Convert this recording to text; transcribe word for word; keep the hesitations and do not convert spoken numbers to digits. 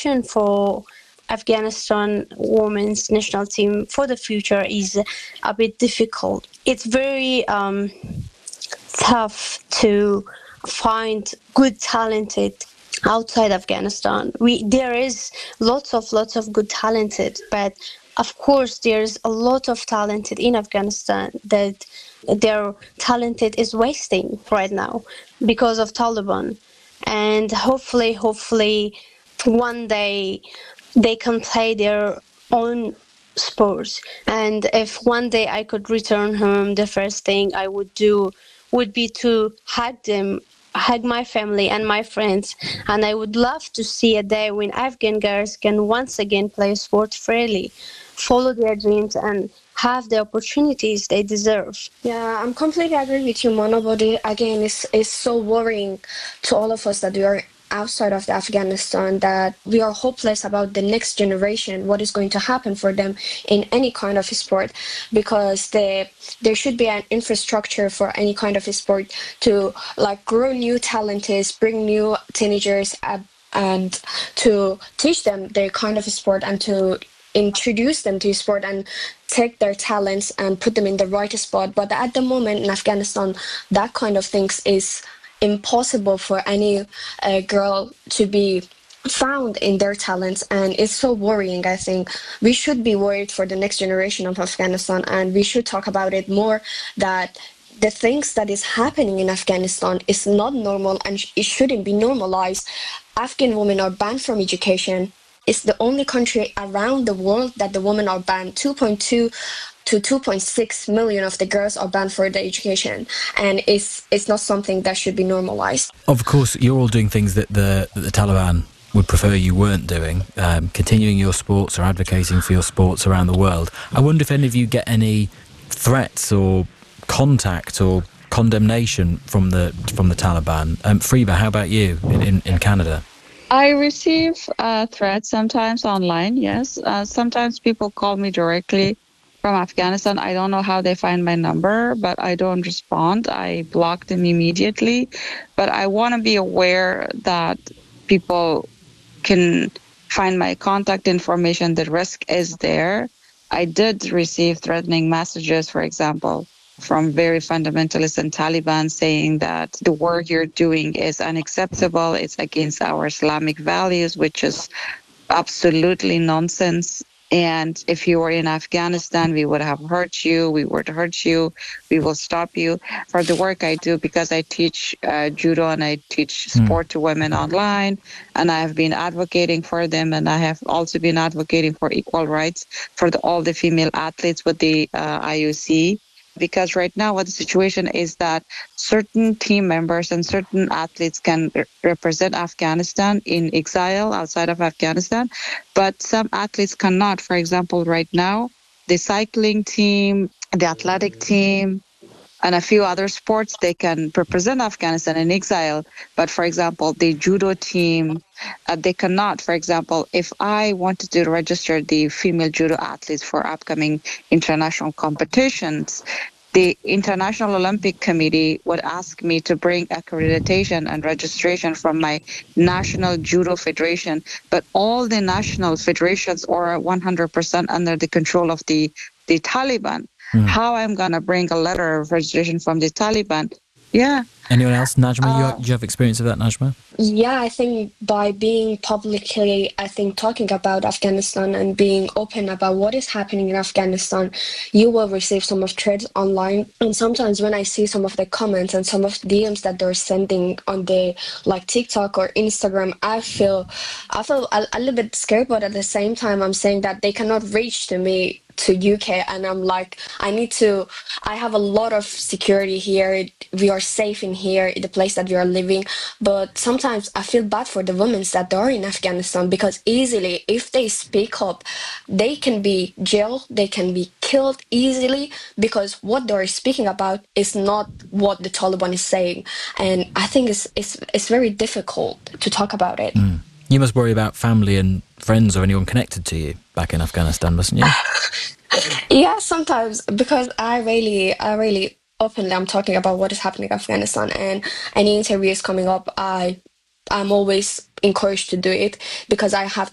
situation for Afghanistan women's national team for the future is a bit difficult. It's very um, tough to find good talented outside Afghanistan. We there is lots of lots of good talented, but of course there's a lot of talented in Afghanistan that their talented is wasting right now because of Taliban. And hopefully, hopefully one day they can play their own sports. And if one day I could return home, the first thing I would do would be to hug them, hug my family and my friends. And I would love to see a day when Afghan girls can once again play sport freely, follow their dreams, and have the opportunities they deserve. Yeah, I'm completely agree with you, Mona, but it, again, it's, it's so worrying to all of us that we are outside of the Afghanistan, that we are hopeless about the next generation, what is going to happen for them in any kind of sport, because the, there should be an infrastructure for any kind of sport to like grow new talents, bring new teenagers up, and to teach them their kind of sport and to introduce them to sport and take their talents and put them in the right spot. But at the moment in Afghanistan, that kind of things is impossible for any uh, girl to be found in their talents, and it's so worrying. I think we should be worried for the next generation of Afghanistan, and we should talk about it more, that the things that is happening in Afghanistan is not normal and it shouldn't be normalized. Afghan women are banned from education. It's the only country around the world that the women are banned. two point two to two point six million of the girls are banned for the education, and it's it's not something that should be normalized. Of course, you're all doing things that the that the Taliban would prefer you weren't doing, um, continuing your sports or advocating for your sports around the world. I wonder if any of you get any threats or contact or condemnation from the from the Taliban. Um, Fariba, how about you in, in, in Canada? I receive uh, threats sometimes online, yes. Uh, sometimes people call me directly from Afghanistan. I don't know how they find my number, but I don't respond. I block them immediately. But I want to be aware that people can find my contact information. The risk is there. I did receive threatening messages, for example, from very fundamentalists and Taliban saying that the work you're doing is unacceptable, it's against our Islamic values, which is absolutely nonsense. And if you were in Afghanistan, we would have hurt you, we would hurt you, we will stop you. For the work I do, because I teach uh, judo and I teach sport mm. to women online, and I have been advocating for them, and I have also been advocating for equal rights for the, all the female athletes with the uh, I O C. Because right now what the situation is that certain team members and certain athletes can re- represent Afghanistan in exile outside of Afghanistan, but some athletes cannot. For example, right now, the cycling team, the athletic team, and a few other sports, they can represent Afghanistan in exile. But for example, the judo team, uh, they cannot. For example, if I wanted to register the female judo athletes for upcoming international competitions, the International Olympic Committee would ask me to bring accreditation and registration from my National Judo Federation. But all the national federations are one hundred percent under the control of the, the Taliban. Mm. How I'm going to bring a letter of registration from the Taliban? Yeah. Anyone else? Najma, uh, you have, do you have experience of that, Najma? Yeah, I think by being publicly, I think, talking about Afghanistan and being open about what is happening in Afghanistan, you will receive some of threats online. And sometimes when I see some of the comments and some of the D Ms that they're sending on the like TikTok or Instagram, I feel I feel a, a little bit scared, but at the same time, I'm saying that they cannot reach to me to U K, and I'm like, I need to, I have a lot of security here, we are safe in here, the place that we are living, but sometimes I feel bad for the women that are in Afghanistan, because easily, if they speak up, they can be jailed, they can be killed easily, because what they're speaking about is not what the Taliban is saying, and I think it's, it's, it's very difficult to talk about it. Mm. You must worry about family and friends or anyone connected to you back in Afghanistan, mustn't you? Yeah, sometimes, because I really, I really openly I'm talking about what is happening in Afghanistan, and any interviews coming up, I, I'm always encouraged to do it, because I have